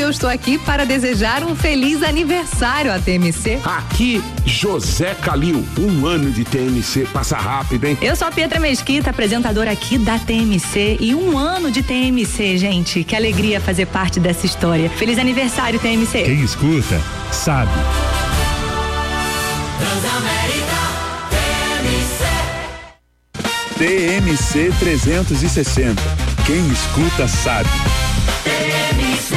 eu estou aqui para desejar um feliz aniversário à TMC. Aqui, José Calil, 1 ano de TMC, passa rápido, hein? Eu sou a Pietra Mesquita, apresentadora aqui da TMC, e 1 ano de TMC, gente. Que alegria fazer parte dessa história. Feliz aniversário, TMC. Quem escuta, sabe. TMC 360. Quem escuta sabe. TMC.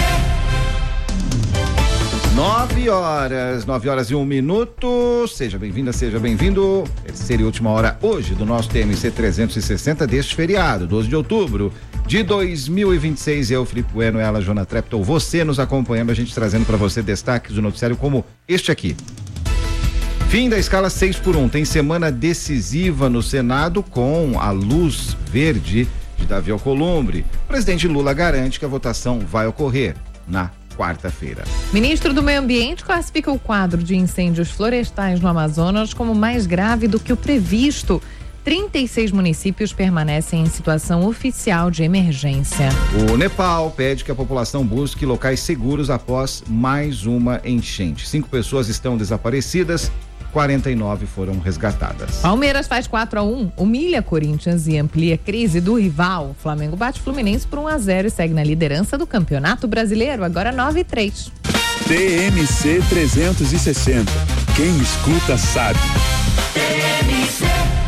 9 horas e 1 minuto. Seja bem-vinda, seja bem-vindo. Terceira e última hora hoje do nosso TMC 360 deste feriado, 12 de outubro de 2026. Eu, Felipe Bueno, ela, Jona Treptow, você nos acompanhando, a gente trazendo para você destaques do noticiário como este aqui. Fim da escala 6x1, tem semana decisiva no Senado com a luz verde de Davi Alcolumbre. O presidente Lula garante que a votação vai ocorrer na quarta-feira. Ministro do Meio Ambiente classifica o quadro de incêndios florestais no Amazonas como mais grave do que o previsto. 36 municípios permanecem em situação oficial de emergência. O Nepal pede que a população busque locais seguros após mais uma enchente. 5 pessoas estão desaparecidas, 49 foram resgatadas. Palmeiras faz 4-1, humilha Corinthians e amplia a crise do rival. Flamengo bate Fluminense por 1-0 e segue na liderança do Campeonato Brasileiro, agora 9-3. TMC 360. Quem escuta sabe. TMC.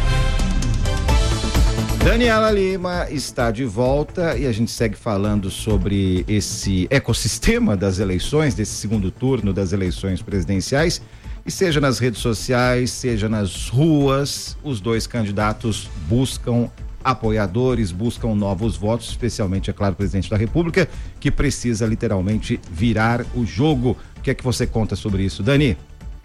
Daniela Lima está de volta e a gente segue falando sobre esse ecossistema das eleições, desse segundo turno das eleições presidenciais. E seja nas redes sociais, seja nas ruas, os dois candidatos buscam apoiadores, buscam novos votos, especialmente, é claro, o presidente da República, que precisa literalmente virar o jogo. O que é que você conta sobre isso, Dani?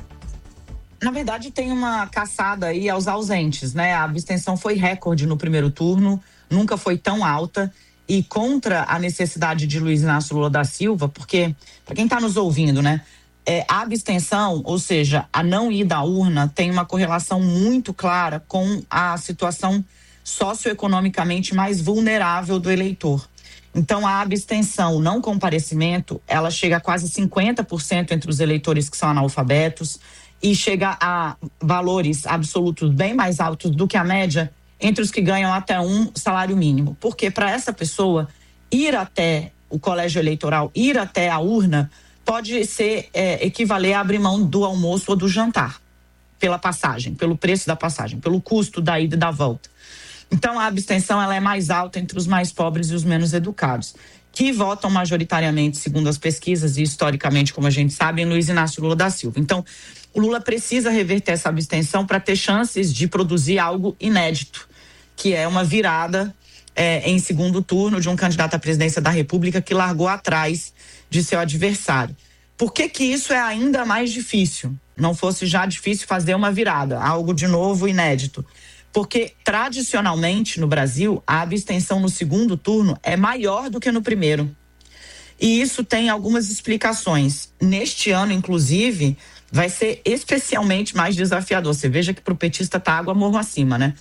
Na verdade, tem uma caçada aí aos ausentes, né? A abstenção foi recorde no primeiro turno, nunca foi tão alta, e contra a necessidade de Luiz Inácio Lula da Silva, porque, para quem está nos ouvindo, né? A abstenção, ou seja, a não ida à urna, tem uma correlação muito clara com a situação socioeconomicamente mais vulnerável do eleitor. Então, a abstenção, o não comparecimento, ela chega a quase 50% entre os eleitores que são analfabetos e chega a valores absolutos bem mais altos do que a média entre os que ganham até um salário mínimo. Porque para essa pessoa, ir até o colégio eleitoral, ir até a urna, pode ser equivaler a abrir mão do almoço ou do jantar, pela passagem, pelo preço da passagem, pelo custo da ida e da volta. Então, a abstenção ela é mais alta entre os mais pobres e os menos educados, que votam majoritariamente, segundo as pesquisas e historicamente, como a gente sabe, em Luiz Inácio Lula da Silva. Então, o Lula precisa reverter essa abstenção para ter chances de produzir algo inédito, que é uma virada em segundo turno de um candidato à presidência da República que largou atrás de seu adversário. Por que que isso é ainda mais difícil? Não fosse já difícil fazer uma virada, algo de novo, inédito. Porque, tradicionalmente, no Brasil, a abstenção no segundo turno é maior do que no primeiro. E isso tem algumas explicações. Neste ano, inclusive, vai ser especialmente mais desafiador. Você veja que para o petista tá água morro acima, né?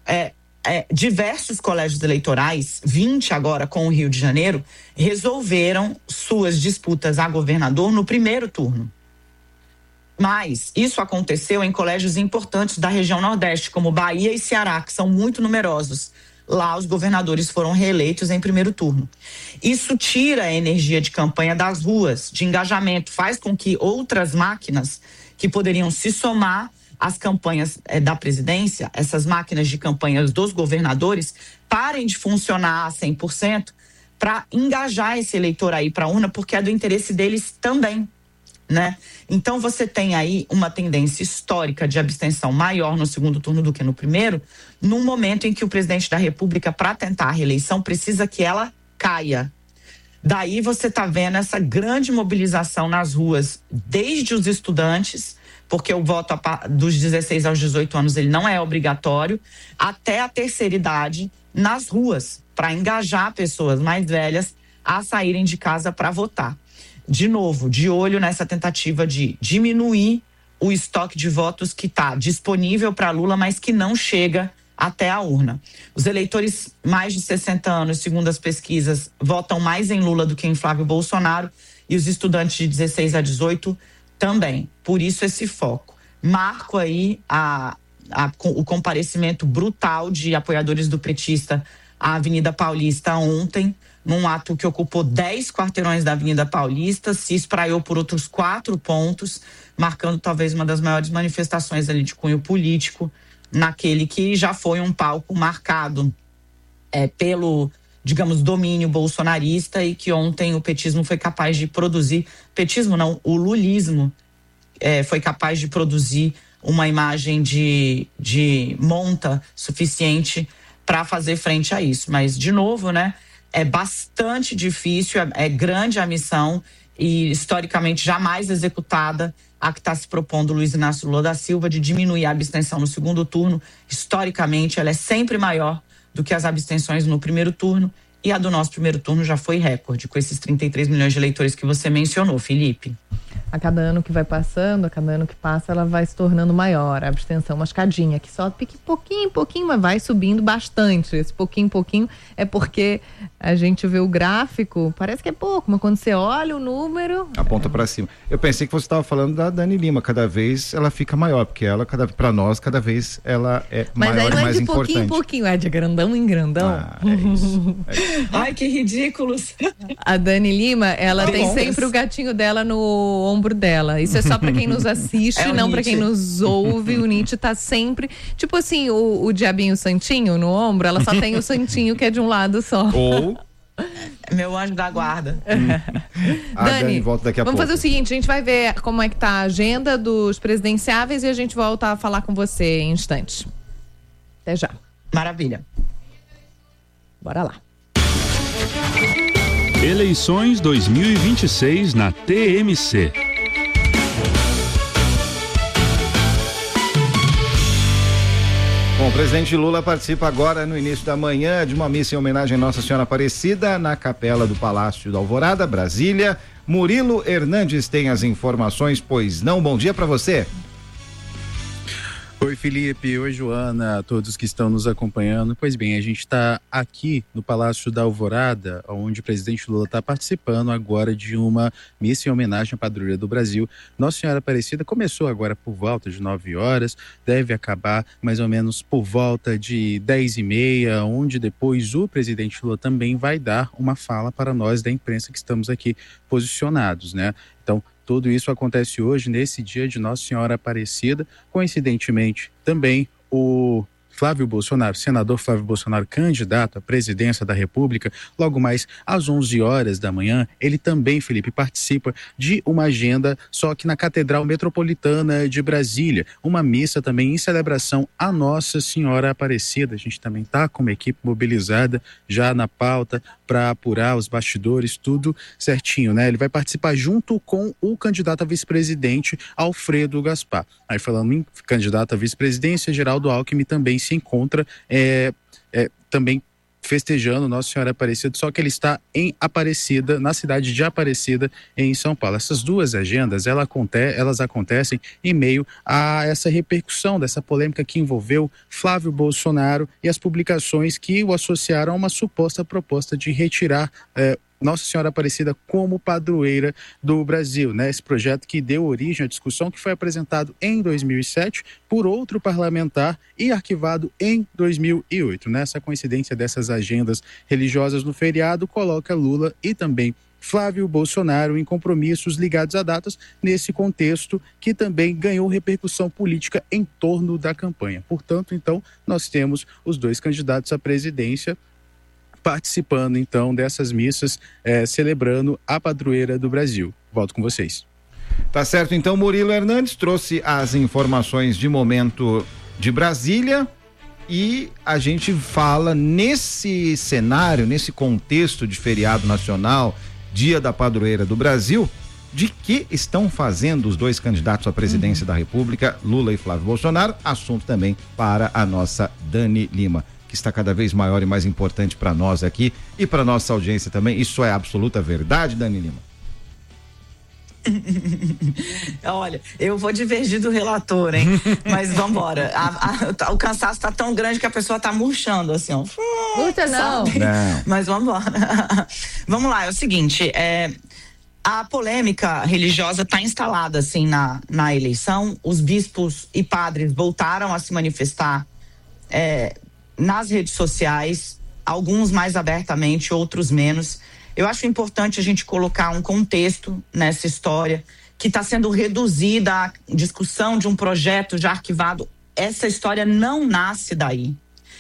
Diversos colégios eleitorais, 20 agora com o Rio de Janeiro, resolveram suas disputas a governador no primeiro turno. Mas isso aconteceu em colégios importantes da região Nordeste, como Bahia e Ceará, que são muito numerosos. Lá os governadores foram reeleitos em primeiro turno. Isso tira a energia de campanha das ruas, de engajamento, faz com que outras máquinas que poderiam se somar as campanhas da presidência, essas máquinas de campanhas dos governadores, parem de funcionar a 100% para engajar esse eleitor aí para a urna, porque é do interesse deles também, né? Então você tem aí uma tendência histórica de abstenção maior no segundo turno do que no primeiro, num momento em que o presidente da República, para tentar a reeleição, precisa que ela caia. Daí você está vendo essa grande mobilização nas ruas, desde os estudantes, porque o voto dos 16 aos 18 anos ele não é obrigatório, até a terceira idade nas ruas, para engajar pessoas mais velhas a saírem de casa para votar. De novo, de olho nessa tentativa de diminuir o estoque de votos que está disponível para Lula, mas que não chega até a urna. Os eleitores mais de 60 anos, segundo as pesquisas, votam mais em Lula do que em Flávio Bolsonaro, e os estudantes de 16 a 18 também. Por isso esse foco. Marco aí o comparecimento brutal de apoiadores do petista à Avenida Paulista ontem, num ato que ocupou 10 quarteirões da Avenida Paulista, se espraiou por outros 4 pontos, marcando talvez uma das maiores manifestações ali de cunho político, naquele que já foi um palco marcado pelo, digamos, domínio bolsonarista, e que ontem o petismo foi capaz de produzir, petismo não, o lulismo foi capaz de produzir uma imagem de monta suficiente para fazer frente a isso. Mas, de novo, né, é bastante difícil, é grande a missão e historicamente jamais executada a que está se propondo Luiz Inácio Lula da Silva, de diminuir a abstenção no segundo turno. Historicamente, ela é sempre maior do que as abstenções no primeiro turno, e a do nosso primeiro turno já foi recorde, com esses 33 milhões de eleitores que você mencionou, Felipe. A cada ano que vai passando, a cada ano que passa, ela vai se tornando maior, a abstenção, uma escadinha, que só pique pouquinho em pouquinho, mas vai subindo bastante. Esse pouquinho em pouquinho é porque a gente vê o gráfico, parece que é pouco, mas quando você olha o número... Aponta para cima. Eu pensei que você estava falando da Dani Lima, cada vez ela fica maior, porque ela, para nós, cada vez ela é maior e mais importante. Mas aí não é de pouquinho em pouquinho, é de grandão em grandão. É isso. Ai, que ridículos. A Dani Lima, ela tem sempre o gatinho dela no ombro dela. Isso é só pra quem nos assiste, não pra quem nos ouve. O Nietzsche tá sempre, tipo assim, o diabinho santinho no ombro, ela só tem o santinho que é de um lado só. Ou meu anjo da guarda. Dani, volta daqui a vamos pouco. fazer o seguinte, a gente vai ver como é que tá a agenda dos presidenciáveis e a gente volta a falar com você em instantes. Até já. Maravilha. Bora lá. Eleições 2026 na TMC. Bom, o presidente Lula participa agora no início da manhã de uma missa em homenagem a Nossa Senhora Aparecida na capela do Palácio da Alvorada, Brasília. Murilo Hernandes tem as informações, pois não? Bom dia para você. Oi, Felipe. Oi, Joana, a todos que estão nos acompanhando. Pois bem, a gente está aqui no Palácio da Alvorada, onde o presidente Lula está participando agora de uma missa em homenagem à padroeira do Brasil. Nossa Senhora Aparecida começou agora por volta de 9 horas, deve acabar mais ou menos por volta de 10h30, onde depois o presidente Lula também vai dar uma fala para nós da imprensa que estamos aqui posicionados, né? Então, tudo isso acontece hoje, nesse dia de Nossa Senhora Aparecida. Coincidentemente, também o Flávio Bolsonaro, senador Flávio Bolsonaro, candidato à presidência da República, logo mais às 11 horas da manhã, ele também, Felipe, participa de uma agenda, só que na Catedral Metropolitana de Brasília, uma missa também em celebração a Nossa Senhora Aparecida. A gente também está com uma equipe mobilizada já na pauta para apurar os bastidores, tudo certinho, né? Ele vai participar junto com o candidato a vice-presidente, Alfredo Gaspar. Aí, falando em candidato a vice-presidência, Geraldo Alckmin também se encontra também festejando Nossa Senhora Aparecida, só que ele está em Aparecida, na cidade de Aparecida, em São Paulo. Essas duas agendas, elas acontecem em meio a essa repercussão dessa polêmica que envolveu Flávio Bolsonaro e as publicações que o associaram a uma suposta proposta de retirar Nossa Senhora Aparecida como padroeira do Brasil, né? Esse projeto que deu origem à discussão, que foi apresentado em 2007 por outro parlamentar e arquivado em 2008. Nessa coincidência dessas agendas religiosas no feriado, coloca Lula e também Flávio Bolsonaro em compromissos ligados a datas, nesse contexto que também ganhou repercussão política em torno da campanha. Portanto, então, nós temos os dois candidatos à presidência participando, então, dessas missas, celebrando a padroeira do Brasil. Volto com vocês. Tá certo, então, Murilo Hernandes trouxe as informações de momento de Brasília e a gente fala nesse cenário, nesse contexto de feriado nacional, Dia da Padroeira do Brasil, de que estão fazendo os dois candidatos à presidência da República, Lula e Flávio Bolsonaro, assunto também para a nossa Dani Lima, que está cada vez maior e mais importante para nós aqui e para nossa audiência também. Isso é absoluta verdade, Dani Lima? Olha, eu vou divergir do relator, hein? Mas vambora. O cansaço tá tão grande que a pessoa tá murchando, assim, ó. Puta, não. Mas vambora. Vamos lá, é o seguinte, a polêmica religiosa está instalada, assim, na eleição. Os bispos e padres voltaram a se manifestar nas redes sociais, alguns mais abertamente, outros menos. Eu acho importante a gente colocar um contexto nessa história que está sendo reduzida à discussão de um projeto já arquivado. Essa história não nasce daí.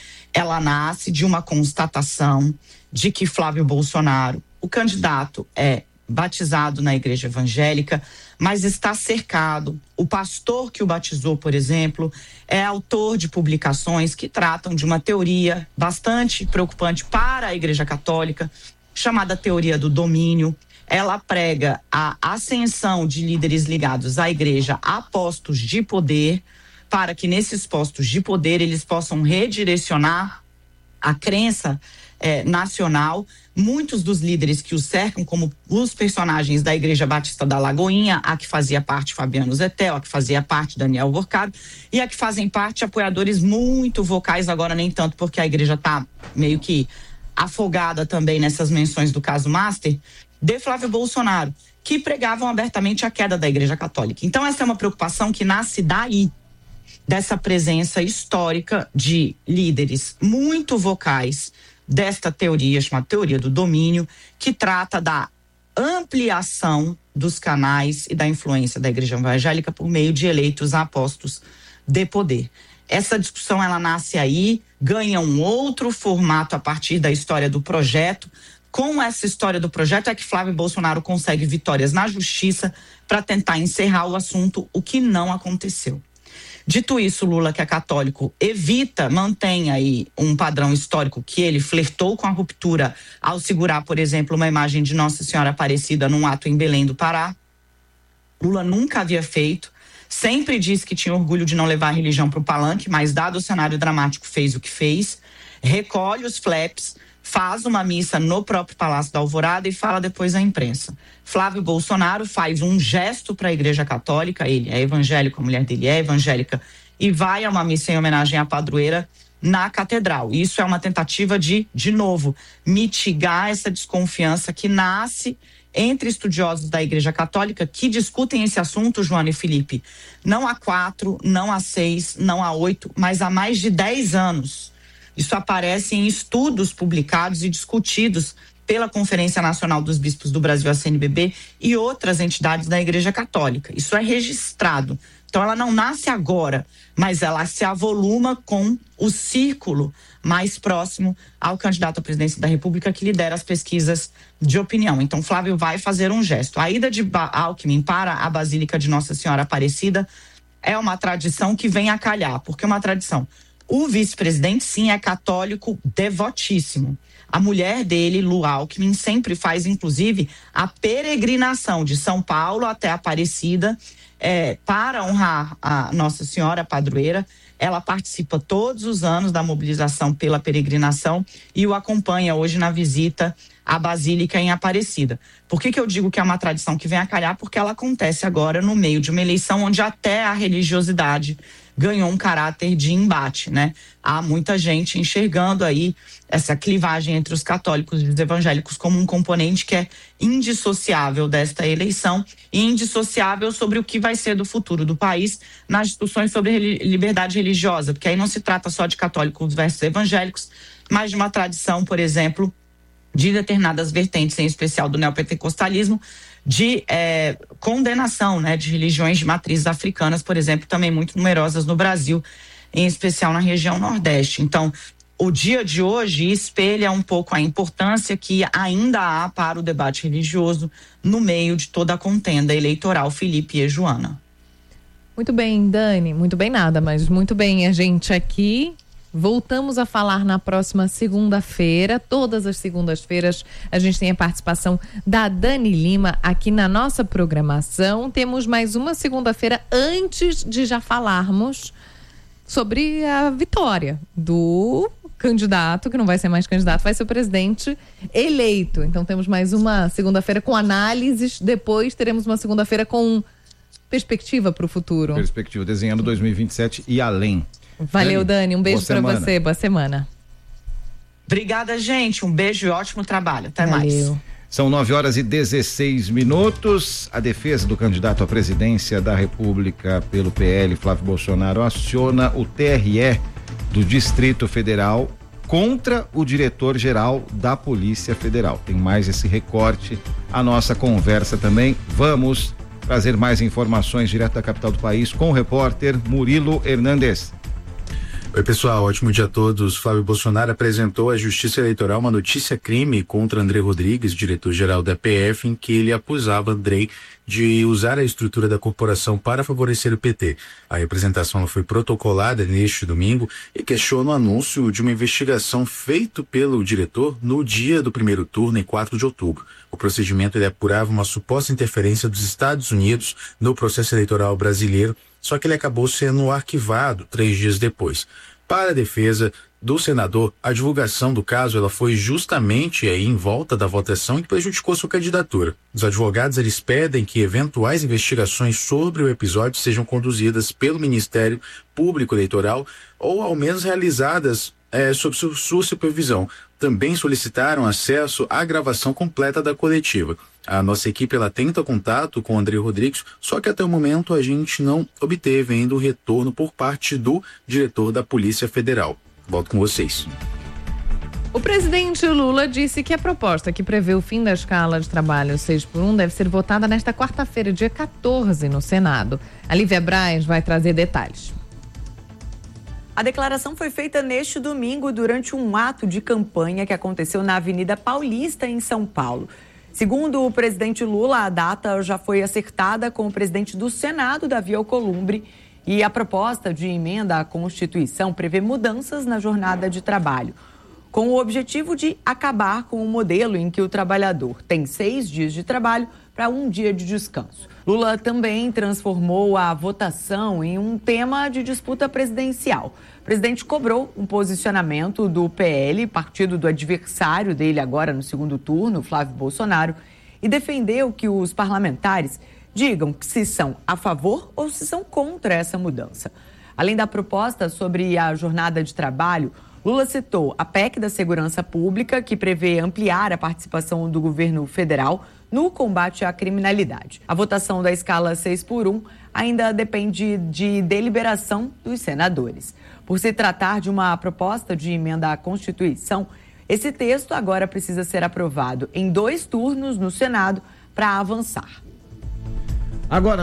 Ela nasce de uma constatação de que Flávio Bolsonaro, o candidato, é batizado na igreja evangélica, mas está cercado. O pastor que o batizou, por exemplo, é autor de publicações que tratam de uma teoria bastante preocupante para a igreja católica, chamada teoria do domínio. Ela prega a ascensão de líderes ligados à igreja a postos de poder, para que nesses postos de poder eles possam redirecionar a crença nacional. Muitos dos líderes que o cercam, como os personagens da Igreja Batista da Lagoinha, a que fazia parte Fabiano Zettel, a que fazia parte Daniel Vorcado, e a que fazem parte apoiadores muito vocais, agora nem tanto, porque a igreja está meio que afogada também nessas menções do caso Master, de Flávio Bolsonaro, que pregavam abertamente a queda da Igreja Católica. Então essa é uma preocupação que nasce daí, dessa presença histórica de líderes muito vocais desta teoria, chamada teoria do domínio, que trata da ampliação dos canais e da influência da igreja evangélica por meio de eleitos a postos de poder. Essa discussão, ela nasce aí, ganha um outro formato a partir da história do projeto. Com essa história do projeto é que Flávio Bolsonaro consegue vitórias na justiça para tentar encerrar o assunto, o que não aconteceu. Dito isso, Lula, que é católico, mantém aí um padrão histórico que ele flertou com a ruptura ao segurar, por exemplo, uma imagem de Nossa Senhora Aparecida num ato em Belém do Pará. Lula nunca havia feito, sempre disse que tinha orgulho de não levar a religião para o palanque, mas dado o cenário dramático fez o que fez, recolhe os flaps, faz uma missa no próprio Palácio da Alvorada e fala depois à imprensa. Flávio Bolsonaro faz um gesto para a Igreja Católica, ele é evangélico, a mulher dele é evangélica, e vai a uma missa em homenagem à padroeira na catedral. Isso é uma tentativa de novo, mitigar essa desconfiança que nasce entre estudiosos da Igreja Católica que discutem esse assunto, Joana e Felipe, não há 4, não há 6, não há 8, mas há mais de 10 anos. Isso aparece em estudos publicados e discutidos pela Conferência Nacional dos Bispos do Brasil, a CNBB, e outras entidades da Igreja Católica. Isso é registrado. Então, ela não nasce agora, mas ela se avoluma com o círculo mais próximo ao candidato à presidência da República que lidera as pesquisas de opinião. Então, Flávio vai fazer um gesto. A ida de Alckmin para a Basílica de Nossa Senhora Aparecida é uma tradição que vem a calhar, porque é uma tradição. O vice-presidente, sim, é católico devotíssimo. A mulher dele, Lu Alckmin, sempre faz, inclusive, a peregrinação de São Paulo até Aparecida para honrar a Nossa Senhora, a padroeira. Ela participa todos os anos da mobilização pela peregrinação e o acompanha hoje na visita à Basílica em Aparecida. Por que eu digo que é uma tradição que vem a calhar? Porque ela acontece agora no meio de uma eleição onde até a religiosidade ganhou um caráter de embate, né? Há muita gente enxergando aí essa clivagem entre os católicos e os evangélicos como um componente que é indissociável desta eleição e indissociável sobre o que vai ser do futuro do país nas discussões sobre liberdade religiosa, porque aí não se trata só de católicos versus evangélicos, mas de uma tradição, por exemplo, de determinadas vertentes, em especial do neopentecostalismo, de condenação, né, de religiões de matrizes africanas, por exemplo, também muito numerosas no Brasil, em especial na região Nordeste. Então, o dia de hoje espelha um pouco a importância que ainda há para o debate religioso no meio de toda a contenda eleitoral, Felipe e Joana. Muito bem, Dani, muito bem nada, mas muito bem a gente aqui. Voltamos a falar na próxima segunda-feira. Todas as segundas-feiras a gente tem a participação da Dani Lima aqui na nossa programação. Temos mais uma segunda-feira antes de já falarmos sobre a vitória do candidato, que não vai ser mais candidato, vai ser o presidente eleito. Então temos mais uma segunda-feira com análises, depois teremos uma segunda-feira com perspectiva para o futuro. Perspectiva, desenhando 2027 e além. Valeu, Dani, um beijo para você, boa semana. Obrigada, gente, um beijo e ótimo trabalho, até mais. São 9h16. A defesa do candidato à presidência da República pelo PL, Flávio Bolsonaro, aciona o TRE do Distrito Federal contra o diretor-geral da Polícia Federal. Tem mais esse recorte, a nossa conversa também. Vamos trazer mais informações direto da capital do país com o repórter Murilo Hernandes. Oi, pessoal, ótimo dia a todos. Flávio Bolsonaro apresentou à Justiça Eleitoral uma notícia-crime contra André Rodrigues, diretor-geral da PF, em que ele acusava André de usar a estrutura da corporação para favorecer o PT. A representação foi protocolada neste domingo e questiona o anúncio de uma investigação feita pelo diretor no dia do primeiro turno, em 4 de outubro. O procedimento ele apurava uma suposta interferência dos Estados Unidos no processo eleitoral brasileiro, só que ele acabou sendo arquivado 3 dias depois. Para a defesa do senador, a divulgação do caso ela foi justamente aí em volta da votação e prejudicou sua candidatura. Os advogados eles pedem que eventuais investigações sobre o episódio sejam conduzidas pelo Ministério Público Eleitoral ou ao menos realizadas sob sua supervisão. Também solicitaram acesso à gravação completa da coletiva. A nossa equipe ela tenta contato com o André Rodrigues, só que até o momento a gente não obteve ainda um retorno por parte do diretor da Polícia Federal. Volto com vocês. O presidente Lula disse que a proposta que prevê o fim da escala de trabalho 6x1 deve ser votada nesta quarta-feira, dia 14, no Senado. A Lívia Braz vai trazer detalhes. A declaração foi feita neste domingo durante um ato de campanha que aconteceu na Avenida Paulista, em São Paulo. Segundo o presidente Lula, a data já foi acertada com o presidente do Senado, Davi Alcolumbre, e a proposta de emenda à Constituição prevê mudanças na jornada de trabalho, com o objetivo de acabar com o modelo em que o trabalhador tem 6 dias de trabalho para 1 dia de descanso. Lula também transformou a votação em um tema de disputa presidencial. O presidente cobrou um posicionamento do PL, partido do adversário dele agora no segundo turno, Flávio Bolsonaro, e defendeu que os parlamentares digam se são a favor ou se são contra essa mudança. Além da proposta sobre a jornada de trabalho, Lula citou a PEC da Segurança Pública, que prevê ampliar a participação do governo federal no combate à criminalidade. A votação da escala 6x1 ainda depende de deliberação dos senadores. Por se tratar de uma proposta de emenda à Constituição, esse texto agora precisa ser aprovado em 2 turnos no Senado para avançar. Agora,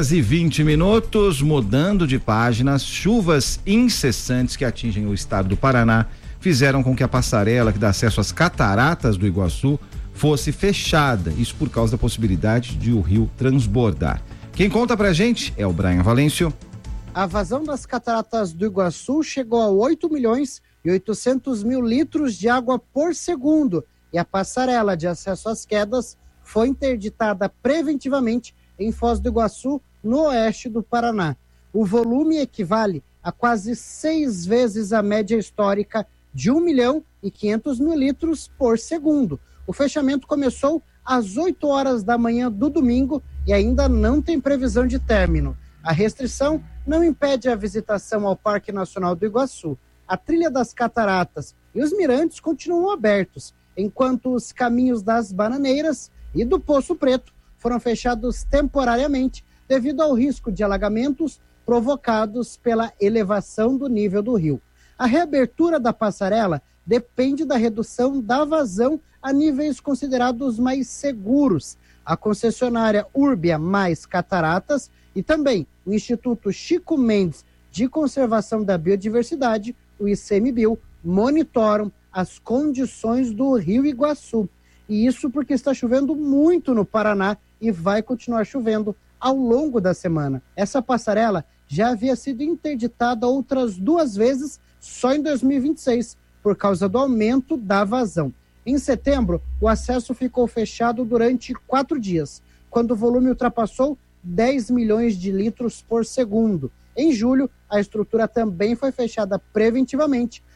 9h20, mudando de páginas, chuvas incessantes que atingem o estado do Paraná fizeram com que a passarela que dá acesso às cataratas do Iguaçu fosse fechada, isso por causa da possibilidade de o rio transbordar. Quem conta pra gente é o Brian Valêncio. A vazão das cataratas do Iguaçu chegou a 8.800.000 litros de água por segundo e a passarela de acesso às quedas foi interditada preventivamente em Foz do Iguaçu, no oeste do Paraná. O volume equivale a quase 6 vezes a média histórica de 1.500.000 litros por segundo. O fechamento começou às 8 horas da manhã do domingo e ainda não tem previsão de término. A restrição não impede a visitação ao Parque Nacional do Iguaçu. A trilha das cataratas e os mirantes continuam abertos, enquanto os caminhos das Bananeiras e do Poço Preto foram fechados temporariamente devido ao risco de alagamentos provocados pela elevação do nível do rio. A reabertura da passarela depende da redução da vazão a níveis considerados mais seguros. A concessionária Urbia mais Cataratas e também o Instituto Chico Mendes de Conservação da Biodiversidade, o ICMBio, monitoram as condições do Rio Iguaçu. E isso porque está chovendo muito no Paraná e vai continuar chovendo ao longo da semana. Essa passarela já havia sido interditada outras 2 vezes só em 2026, por causa do aumento da vazão. Em setembro, o acesso ficou fechado durante 4 dias, quando o volume ultrapassou 10 milhões de litros por segundo. Em julho, a estrutura também foi fechada preventivamente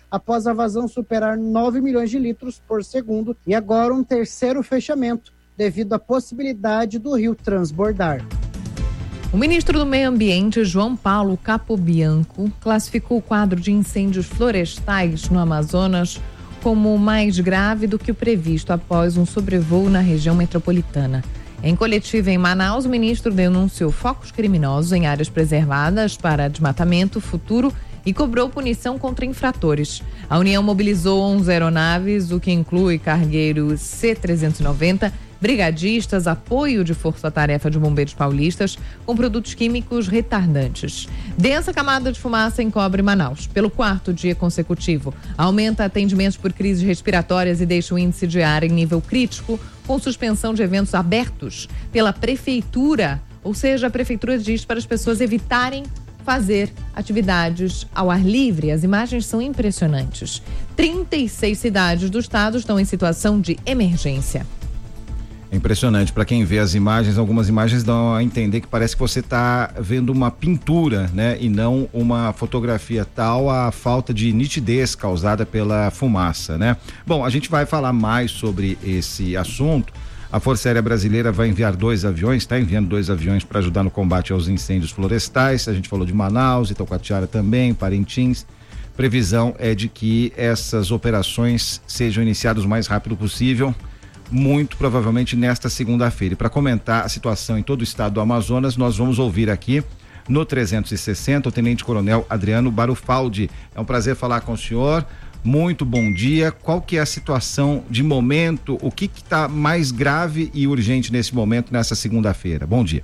após a vazão superar 9 milhões de litros por segundo e agora um terceiro fechamento, devido à possibilidade do rio transbordar. O ministro do Meio Ambiente, João Paulo Capobianco, classificou o quadro de incêndios florestais no Amazonas como mais grave do que o previsto após um sobrevoo na região metropolitana. Em coletiva em Manaus, o ministro denunciou focos criminosos em áreas preservadas para desmatamento futuro e cobrou punição contra infratores. A União mobilizou 11 aeronaves, o que inclui cargueiros C-390, brigadistas, apoio de força-tarefa de bombeiros paulistas com produtos químicos retardantes. Densa camada de fumaça encobre Manaus. Pelo 4º dia consecutivo, aumenta atendimentos por crises respiratórias e deixa o índice de ar em nível crítico, com suspensão de eventos abertos pela prefeitura. Ou seja, a prefeitura diz para as pessoas evitarem fazer atividades ao ar livre. As imagens são impressionantes. 36 cidades do estado estão em situação de emergência. É impressionante, para quem vê as imagens, algumas imagens dão a entender que parece que você está vendo uma pintura, né? E não uma fotografia, tal a falta de nitidez causada pela fumaça, né? Bom, a gente vai falar mais sobre esse assunto. A Força Aérea Brasileira vai enviar 2 aviões, está enviando 2 aviões para ajudar no combate aos incêndios florestais. A gente falou de Manaus, Itacoatiara também, Parintins. Previsão é de que essas operações sejam iniciadas o mais rápido possível, muito provavelmente nesta segunda-feira. E para comentar a situação em todo o estado do Amazonas, nós vamos ouvir aqui no 360 o Tenente Coronel Adriano Barufaldi. É um prazer falar com o senhor. Muito bom dia. Qual que é a situação de momento? O que está mais grave e urgente nesse momento, nessa segunda-feira? Bom dia.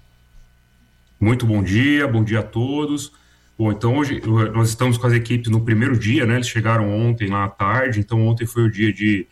Muito bom dia a todos. Bom, então hoje nós estamos com as equipes no primeiro dia, né? Eles chegaram ontem lá à tarde, então ontem foi o dia de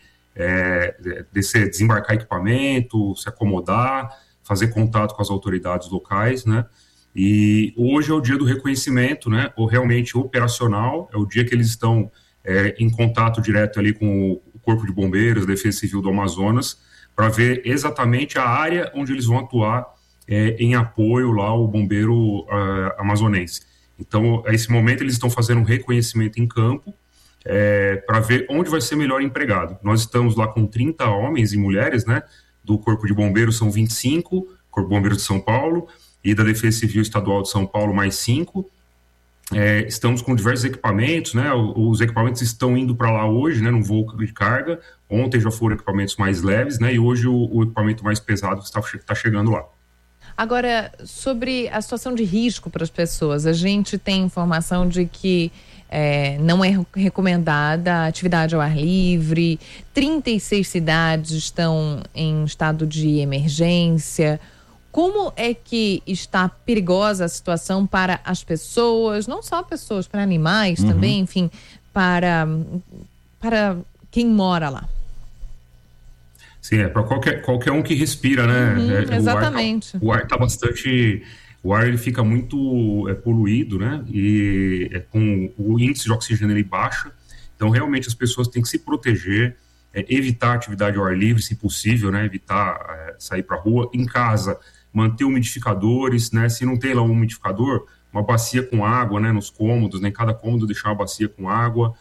desembarcar equipamento, se acomodar, fazer contato com as autoridades locais, né? E hoje é o dia do reconhecimento, né? Ou realmente operacional, é o dia que eles estão em contato direto ali com o Corpo de Bombeiros, Defesa Civil do Amazonas, para ver exatamente a área onde eles vão atuar em apoio lá ao bombeiro amazonense. Então, a esse momento, eles estão fazendo um reconhecimento em campo para ver onde vai ser melhor empregado. Nós estamos lá com 30 homens e mulheres, né? Do Corpo de Bombeiros são 25, Corpo de Bombeiros de São Paulo, e da Defesa Civil Estadual de São Paulo mais 5. Estamos com diversos equipamentos, né? Os equipamentos estão indo para lá hoje, né? No voo de carga. Ontem já foram equipamentos mais leves, né? E hoje o equipamento mais pesado está chegando lá. Agora, sobre a situação de risco para as pessoas, a gente tem informação de que não é recomendada a atividade ao ar livre, 36 cidades estão em estado de emergência. Como é que está perigosa a situação para as pessoas, não só pessoas, para animais também, enfim, para quem mora lá? Sim, para qualquer um que respira, né? Exatamente. O ar está bastante... O ar ele fica muito poluído, né? E com o índice de oxigênio ele baixa. Então, realmente, as pessoas têm que se proteger, evitar atividade ao ar livre, se possível, né? Evitar sair para a rua. Em casa, manter umidificadores, né? Se não tem lá um umidificador, uma bacia com água, né? Nos cômodos, né? Em cada cômodo deixar uma bacia com água.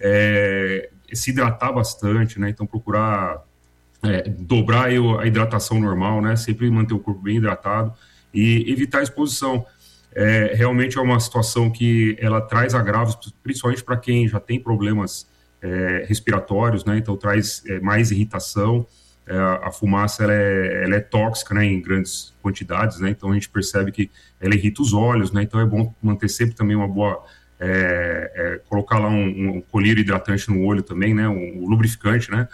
Se hidratar bastante, né? Então, procurar dobrar a hidratação normal, né? Sempre manter o corpo bem hidratado e evitar a exposição. Realmente é uma situação que ela traz agravos, principalmente para quem já tem problemas respiratórios, né? Então traz mais irritação. A fumaça ela é tóxica, né? Em grandes quantidades, né? Então a gente percebe que ela irrita os olhos, né? Então é bom manter sempre também uma boa... colocar lá um colírio hidratante no olho também, né? Um lubrificante, né?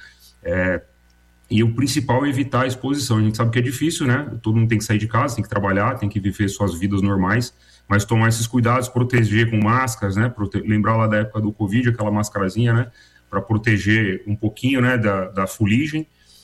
E o principal é evitar a exposição. A gente sabe que é difícil, né? Todo mundo tem que sair de casa, tem que trabalhar, tem que viver suas vidas normais, mas tomar esses cuidados, proteger com máscaras, né? Lembrar lá da época do Covid, aquela máscarazinha, né? Para proteger um pouquinho, né? Da fuligem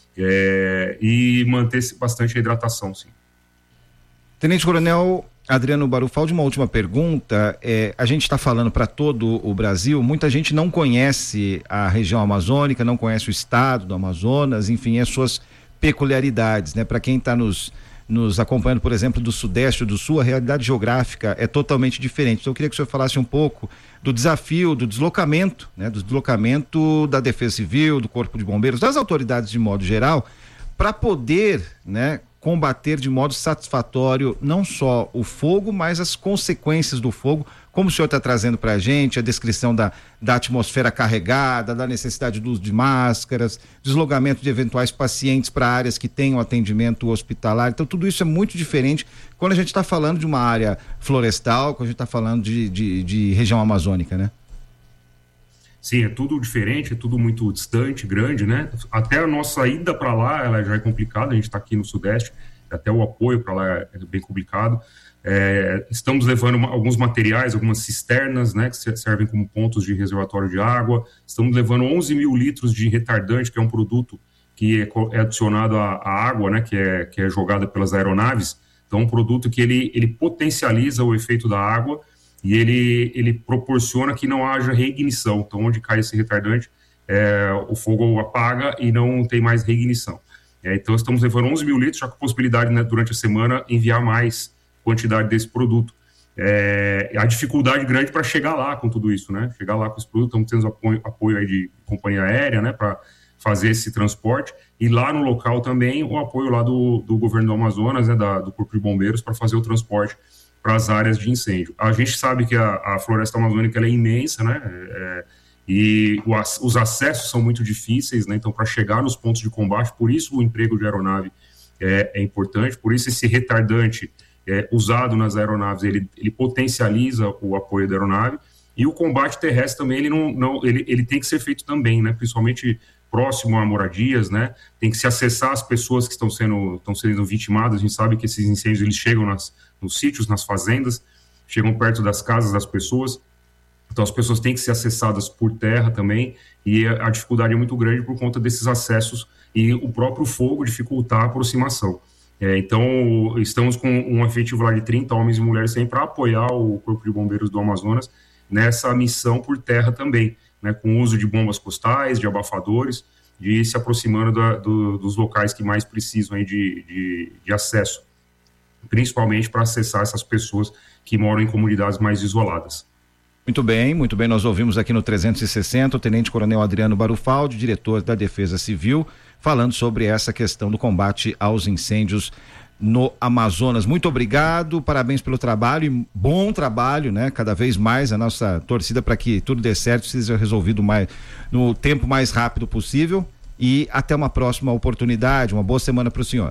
e manter bastante a hidratação, sim. Tenente Coronel Adriano Barufaldi, uma última pergunta. A gente está falando para todo o Brasil, muita gente não conhece a região amazônica, não conhece o estado do Amazonas, enfim, as suas peculiaridades, né? Para quem está nos nos acompanhando, por exemplo, do Sudeste ou do Sul, a realidade geográfica é totalmente diferente. Então eu queria que o senhor falasse um pouco do desafio, do deslocamento, né? Do deslocamento da Defesa Civil, do Corpo de Bombeiros, das autoridades de modo geral, para poder, né, combater de modo satisfatório não só o fogo, mas as consequências do fogo, como o senhor está trazendo para a gente, a descrição da atmosfera carregada, da necessidade do uso de máscaras, deslocamento de eventuais pacientes para áreas que tenham atendimento hospitalar. Então tudo isso é muito diferente quando a gente está falando de uma área florestal, quando a gente está falando de região amazônica, né? Sim, é tudo diferente, é tudo muito distante, grande, né? Até a nossa ida para lá, ela já é complicada, a gente está aqui no Sudeste, até o apoio para lá é bem complicado. Estamos levando alguns materiais, algumas cisternas, né, que servem como pontos de reservatório de água. Estamos levando 11 mil litros de retardante, que é um produto que é adicionado à água, né, que é jogada pelas aeronaves. Então, um produto que ele potencializa o efeito da água e ele proporciona que não haja reignição. Então, onde cai esse retardante, o fogo apaga e não tem mais reignição. Então, estamos levando 11 mil litros, já com possibilidade, né, durante a semana, enviar mais quantidade desse produto. A dificuldade grande para chegar lá com tudo isso, né? Chegar lá com esse produto, estamos tendo apoio aí de companhia aérea, né, para fazer esse transporte, e lá no local também o apoio lá do governo do Amazonas, né, do Corpo de Bombeiros, para fazer o transporte para as áreas de incêndio. A gente sabe que a floresta amazônica ela é imensa, né? E os acessos são muito difíceis, né? Então, para chegar nos pontos de combate, por isso o emprego de aeronave é importante, por isso esse retardante usado nas aeronaves, ele potencializa o apoio da aeronave, e o combate terrestre também, ele tem que ser feito também, né? Principalmente próximo a moradias, né? Tem que se acessar as pessoas que estão sendo vitimadas. A gente sabe que esses incêndios eles chegam nos sítios, nas fazendas, chegam perto das casas das pessoas. Então as pessoas têm que ser acessadas por terra também, e a dificuldade é muito grande por conta desses acessos e o próprio fogo dificultar a aproximação. Então estamos com um efetivo lá de 30 homens e mulheres para apoiar o Corpo de Bombeiros do Amazonas nessa missão por terra também, né, com o uso de bombas costais, de abafadores, de ir se aproximando dos locais que mais precisam aí de acesso, principalmente para acessar essas pessoas que moram em comunidades mais isoladas. Muito bem, nós ouvimos aqui no 360 o Tenente Coronel Adriano Barufaldi, diretor da Defesa Civil, falando sobre essa questão do combate aos incêndios no Amazonas. Muito obrigado, parabéns pelo trabalho, e bom trabalho, né? Cada vez mais a nossa torcida para que tudo dê certo, seja resolvido no tempo mais rápido possível, e até uma próxima oportunidade. Uma boa semana para o senhor.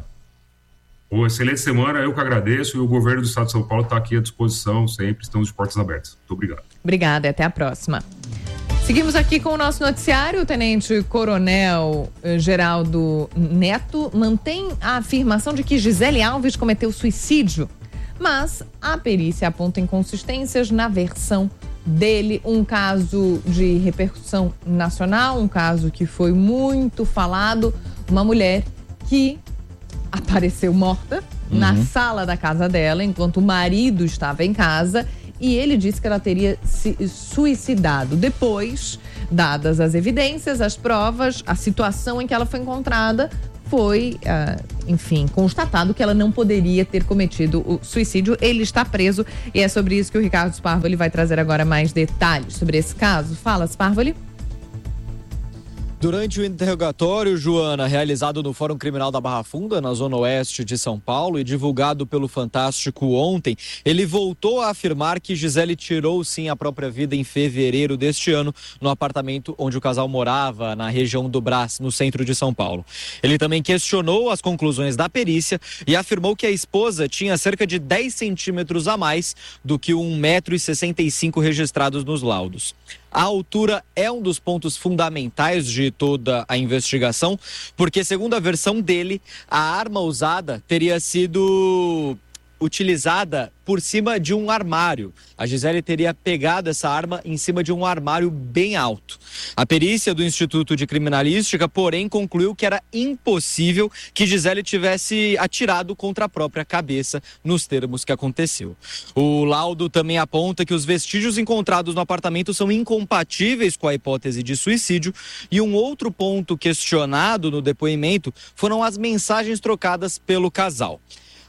Excelente semana, eu que agradeço, e o governo do estado de São Paulo está aqui à disposição sempre, estamos de portas abertas. Muito obrigado. Obrigada e até a próxima. Seguimos aqui com o nosso noticiário. O Tenente Coronel Geraldo Neto mantém a afirmação de que Gisele Alves cometeu suicídio, mas a perícia aponta inconsistências na versão dele. Um caso de repercussão nacional, um caso que foi muito falado, uma mulher que apareceu morta na sala da casa dela enquanto o marido estava em casa, e ele disse que ela teria se suicidado. Depois, dadas as evidências, as provas, a situação em que ela foi encontrada, foi, constatado que ela não poderia ter cometido o suicídio. Ele está preso, e é sobre isso que o Ricardo Sparvoli vai trazer agora mais detalhes sobre esse caso. Fala, Sparvoli. Durante o interrogatório, Joana, realizado no Fórum Criminal da Barra Funda, na zona oeste de São Paulo, e divulgado pelo Fantástico ontem, ele voltou a afirmar que Gisele tirou sim a própria vida em fevereiro deste ano, no apartamento onde o casal morava, na região do Brás, no centro de São Paulo. Ele também questionou as conclusões da perícia e afirmou que a esposa tinha cerca de 10 centímetros a mais do que 1,65 m registrados nos laudos. A altura é um dos pontos fundamentais de toda a investigação, porque, segundo a versão dele, a arma usada teria sido utilizada por cima de um armário. A Gisele teria pegado essa arma em cima de um armário bem alto. A perícia do Instituto de Criminalística, porém, concluiu que era impossível que Gisele tivesse atirado contra a própria cabeça, nos termos que aconteceu. O laudo também aponta que os vestígios encontrados no apartamento são incompatíveis com a hipótese de suicídio, e um outro ponto questionado no depoimento foram as mensagens trocadas pelo casal.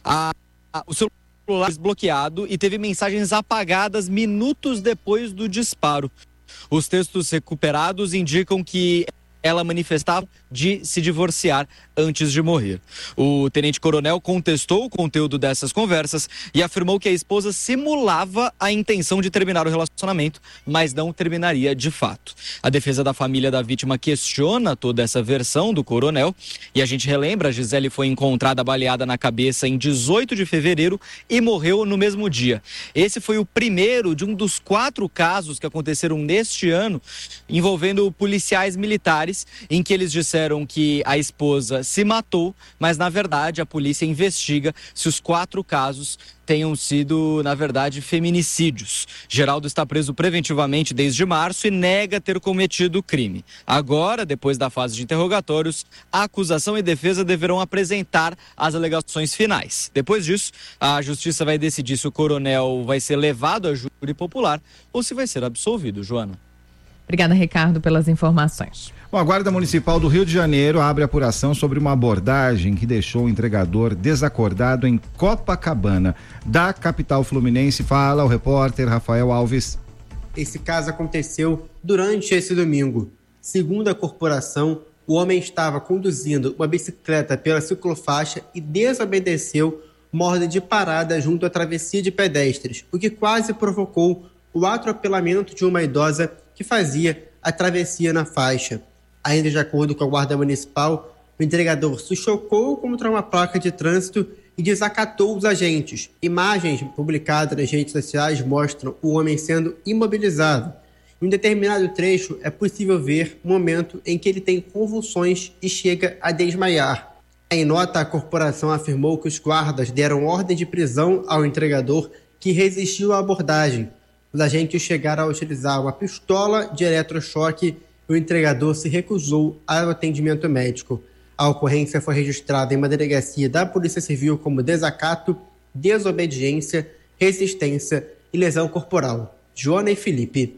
O celular desbloqueado e teve mensagens apagadas minutos depois do disparo. Os textos recuperados indicam que ela manifestava de se divorciar antes de morrer. O tenente-coronel contestou o conteúdo dessas conversas e afirmou que a esposa simulava a intenção de terminar o relacionamento, mas não terminaria de fato. A defesa da família da vítima questiona toda essa versão do coronel e a gente relembra, a Gisele foi encontrada baleada na cabeça em 18 de fevereiro e morreu no mesmo dia. Esse foi o primeiro de um dos 4 casos que aconteceram neste ano envolvendo policiais militares, em que eles disseram que a esposa se matou, mas na verdade a polícia investiga se os 4 casos tenham sido, na verdade, feminicídios. Geraldo está preso preventivamente desde março e nega ter cometido o crime. Agora, depois da fase de interrogatórios, a acusação e defesa deverão apresentar as alegações finais. Depois disso, a justiça vai decidir se o coronel vai ser levado a júri popular ou se vai ser absolvido. Joana. Obrigada, Ricardo, pelas informações. Bom, a Guarda Municipal do Rio de Janeiro abre apuração sobre uma abordagem que deixou o entregador desacordado em Copacabana. Da capital fluminense, fala o repórter Rafael Alves. Esse caso aconteceu durante esse domingo. Segundo a corporação, o homem estava conduzindo uma bicicleta pela ciclofaixa e desobedeceu uma ordem de parada junto à travessia de pedestres, o que quase provocou o atropelamento de uma idosa que fazia a travessia na faixa. Ainda de acordo com a Guarda Municipal, o entregador se chocou contra uma placa de trânsito e desacatou os agentes. Imagens publicadas nas redes sociais mostram o homem sendo imobilizado. Em um determinado trecho, é possível ver o momento em que ele tem convulsões e chega a desmaiar. Em nota, a corporação afirmou que os guardas deram ordem de prisão ao entregador, que resistiu à abordagem. Os agentes chegaram a utilizar uma pistola de eletrochoque e o entregador se recusou ao atendimento médico. A ocorrência foi registrada em uma delegacia da Polícia Civil como desacato, desobediência, resistência e lesão corporal. Joana e Felipe.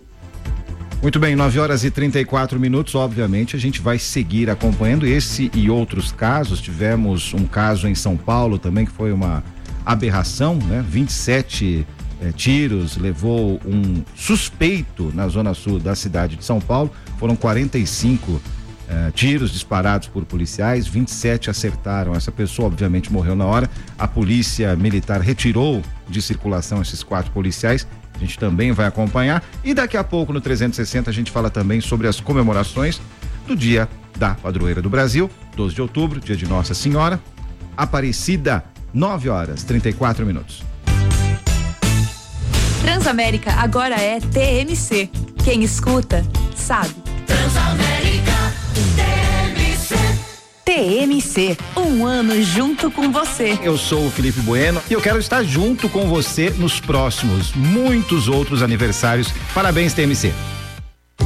Muito bem, 9h34. Obviamente, a gente vai seguir acompanhando esse e outros casos. Tivemos um caso em São Paulo também que foi uma aberração, né? 27 tiros, levou um suspeito na zona sul da cidade de São Paulo. Foram 45 tiros disparados por policiais, 27 acertaram. Essa pessoa obviamente morreu na hora. A polícia militar retirou de circulação esses 4 policiais. A gente também vai acompanhar. E daqui a pouco no 360 a gente fala também sobre as comemorações do Dia da Padroeira do Brasil, 12 de outubro, dia de Nossa Senhora Aparecida, 9h34. Transamérica agora é TMC. Quem escuta, sabe. Transamérica, TMC, um ano junto com você. Eu sou o Felipe Bueno e eu quero estar junto com você nos próximos muitos outros aniversários. Parabéns, TMC.